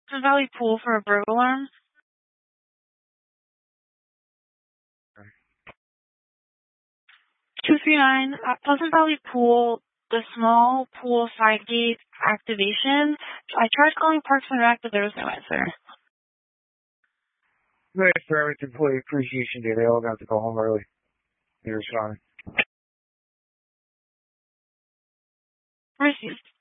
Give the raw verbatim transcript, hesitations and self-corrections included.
Pleasant Valley Pool for a burglar alarm. two three nine, uh, Pleasant Valley Pool, the small pool side gate activation. I tried calling Parks and Rec, but there was no answer. Thanks for everything. Employee Appreciation Day. They all got to go home early. Here's Sean. Received.